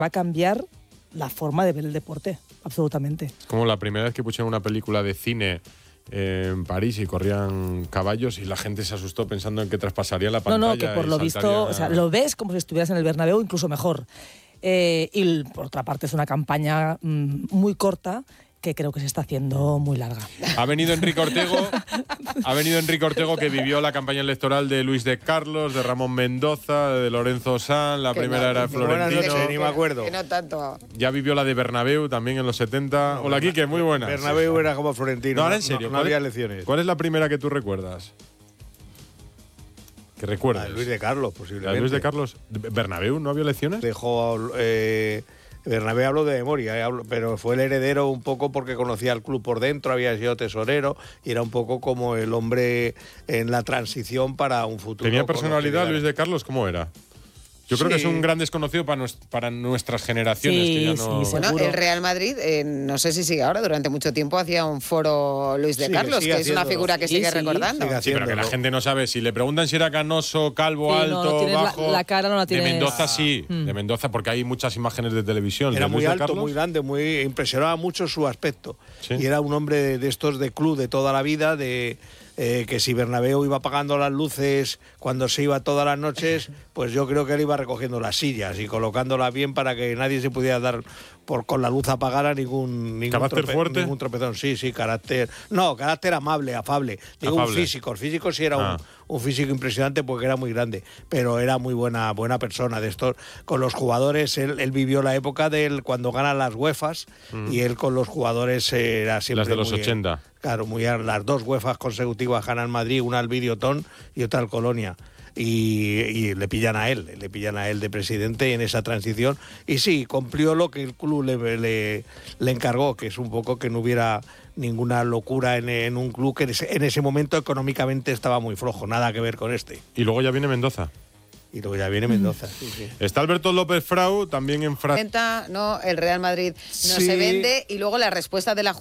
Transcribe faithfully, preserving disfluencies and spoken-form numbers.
Va a cambiar la forma de ver el deporte, absolutamente. Como la primera vez que pusieron una película de cine en París y corrían caballos y la gente se asustó pensando en que traspasaría la pantalla. No, no, que por lo saltaría... visto, o sea, lo ves como si estuvieras en el Bernabéu, incluso mejor. Eh, y por otra parte es una campaña mmm, muy corta que creo que se está haciendo muy larga. Ha venido Enrique Ortego, ha venido Enrique Ortego que vivió la campaña electoral de Luis de Carlos, de Ramón Mendoza, de Lorenzo Sanz, la que primera no, era de Florentino. Noches, ni me acuerdo. Que no tanto. Ya vivió la de Bernabéu también en los setenta. No, Hola, Quique, muy buena. Bernabéu era como Florentino. No, ahora en serio. No, no había elecciones. ¿Cuál es la primera que tú recuerdas? ¿Que recuerdas? La de Luis de Carlos, posiblemente. ¿La de Luis de Carlos? ¿Bernabéu no había elecciones? Dejó... Eh, Bernabéu hablo de memoria, eh, hablo, pero fue el heredero un poco porque conocía al club por dentro, había sido tesorero y era un poco como el hombre en la transición para un futuro. ¿Tenía personalidad Luis de Carlos? ¿Cómo era? Yo creo sí. que es un gran desconocido para, nos, para nuestras generaciones. Sí, que ya no... sí, bueno, el Real Madrid, eh, no sé si sigue ahora, durante mucho tiempo hacía un foro Luis de sigue, Carlos, sigue que es una figura que sí, sigue sí, recordando. sigue Sí, pero que la gente no sabe. Si le preguntan si era canoso, calvo, Sí, alto, no, no bajo… la, la cara no la tienes… De Mendoza sí, Mm. de Mendoza, porque hay muchas imágenes de televisión. Era de muy Luis de alto, Carlos. muy grande, muy impresionaba mucho su aspecto. Sí. Y era un hombre de, de estos de club de toda la vida, de eh, que si Bernabéu iba apagando las luces cuando se iba todas las noches, pues yo creo que él iba recogiendo las sillas y colocándolas bien para que nadie se pudiera dar por con la luz apagada ningún ningún, ¿Carácter trope, fuerte? ningún tropezón. Sí, sí, carácter. No, carácter amable, afable. Digo Afable. un físico. El físico sí era Ah. un, un físico impresionante porque era muy grande, pero era muy buena buena persona. De estos con los jugadores, él, él vivió la época de él cuando ganan las UEFAs mm. y él con los jugadores era siempre Las de los muy, ochenta. Claro, muy las dos UEFAs consecutivas ganan Madrid, una al Videoton y otra al Colonia. Y, y le pillan a él, le pillan a él de presidente en esa transición. Y sí, cumplió lo que el club le, le, le encargó, que es un poco que no hubiera ninguna locura en, en un club que en ese, en ese momento económicamente estaba muy flojo, nada que ver con este. Y luego ya viene Mendoza. Y luego ya viene Mendoza. Sí, sí. Está Alberto López Frau, también en Francia. No, el Real Madrid no Sí. se vende y luego la respuesta de la